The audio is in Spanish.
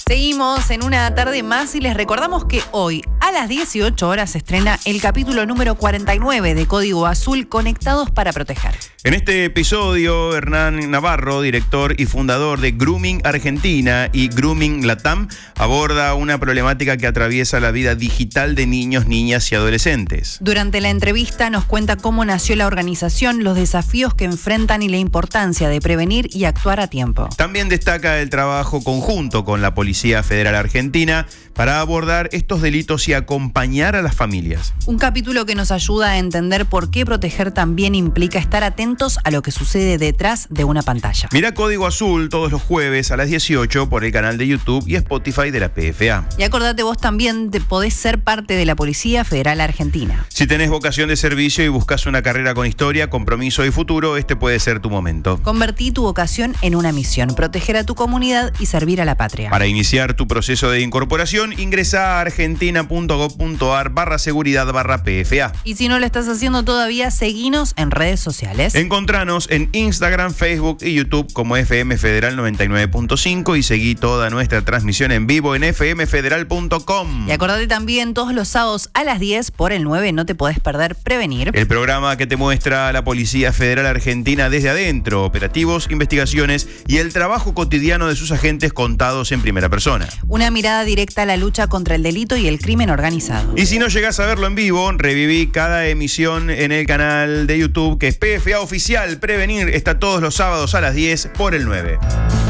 Seguimos en una tarde más y les recordamos que hoy a las 18 horas se estrena el capítulo número 49 de Código Azul, Conectados para Proteger. En este episodio, Hernán Navarro, director y fundador de Grooming Argentina y Grooming Latam, aborda una problemática que atraviesa la vida digital de niños, niñas y adolescentes. Durante la entrevista nos cuenta cómo nació la organización, los desafíos que enfrentan y la importancia de prevenir y actuar a tiempo. También destaca el trabajo conjunto con la Policía Federal Argentina para abordar estos delitos y acompañar a las familias. Un capítulo que nos ayuda a entender por qué proteger también implica estar atentos a lo que sucede detrás de una pantalla. Mira Código Azul todos los jueves a las 18 por el canal de YouTube y Spotify de la PFA. Y acordate, vos también podés ser parte de la Policía Federal Argentina. Si tenés vocación de servicio y buscas una carrera con historia, compromiso y futuro, este puede ser tu momento. Convertí tu vocación en una misión, proteger a tu comunidad y servir a la patria. Para iniciar tu proceso de incorporación, ingresa a argentina.gov.ar/seguridad/PFA. Y si no lo estás haciendo todavía, seguinos en redes sociales. Encontranos en Instagram, Facebook y YouTube como FM Federal 99.5 y seguí toda nuestra transmisión en vivo en fmfederal.com. Y acordate también, todos los sábados a las 10 por el 9 no te podés perder Prevenir. El programa que te muestra a la Policía Federal Argentina desde adentro, operativos, investigaciones y el trabajo cotidiano de sus agentes contados en primera persona. Una mirada directa a la lucha contra el delito y el crimen organizado. Y si no llegás a verlo en vivo, reviví cada emisión en el canal de YouTube que es PFA Oficial. Prevenir está todos los sábados a las 10 por el 9.